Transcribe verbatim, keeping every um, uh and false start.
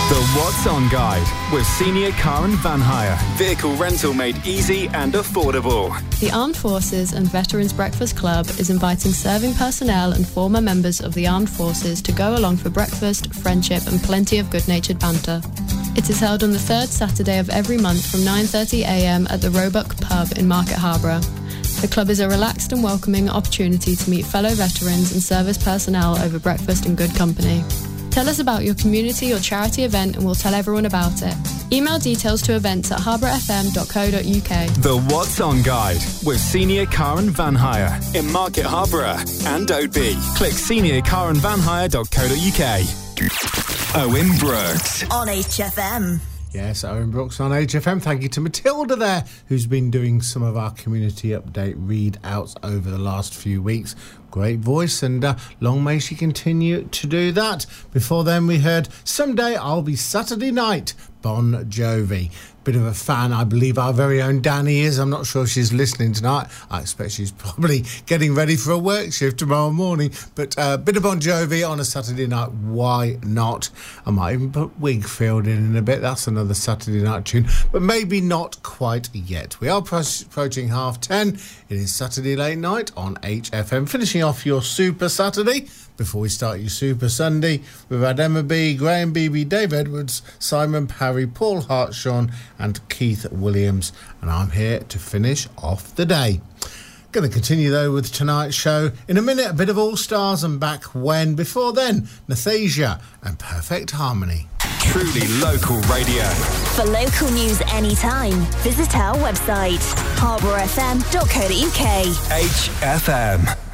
The What's On Guide with Senior Car and Van Hire. Vehicle rental made easy and affordable. The Armed Forces and Veterans Breakfast Club is inviting serving personnel and former members of the Armed Forces to go along for breakfast, friendship and plenty of good-natured banter. It is held on the third Saturday of every month from nine thirty a m at the Roebuck Pub in Market Harborough. The club is a relaxed and welcoming opportunity to meet fellow veterans and service personnel over breakfast in good company. Tell us about your community or charity event and we'll tell everyone about it. Email details to events at harbour f m dot co dot u k. The What's On Guide with Senior Car and Van Hire in Market Harborough and Oadby. Click senior car and van hire dot co dot u k. Owen Brooks on H F M. Yes, Owen Brooks on H F M. Thank you to Matilda there, who's been doing some of our community update readouts over the last few weeks. Great voice, and uh, long may she continue to do that. Before then, we heard Someday I'll Be Saturday Night, Bon Jovi. Bit of a fan, I believe our very own Danny is. I'm not sure if she's listening tonight. I expect she's probably getting ready for a work shift tomorrow morning. But a uh, bit of Bon Jovi on a Saturday night, why not? I might even put Wigfield in in a bit. That's another Saturday night tune, but maybe not quite yet. We are pro- approaching half ten. It is Saturday late night on H F M. Finishing off your Super Saturday before we start your Super Sunday. We've had Emma B, Graham Beebe, Dave Edwards, Simon Parry, Paul Hartshorn and Keith Williams, and I'm here to finish off the day. Going to continue though with tonight's show. In a minute, a bit of All Stars and Back When. Before then, Nathasia and Perfect Harmony. Truly local radio. For local news anytime, visit our website harbour f m dot co dot u k. H F M.